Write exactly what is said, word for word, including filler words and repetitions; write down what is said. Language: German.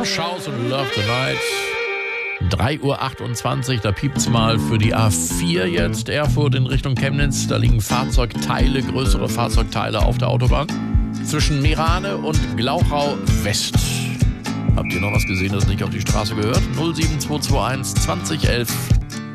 Lush House und Love Tonight. drei Uhr achtundzwanzig, da piept's mal für die A vier jetzt, Erfurt in Richtung Chemnitz. Da liegen Fahrzeugteile, größere Fahrzeugteile auf der Autobahn. Zwischen Meerane und Glauchau West. Habt ihr noch was gesehen, das nicht auf die Straße gehört? null sieben zwei zwei eins zwanzig elf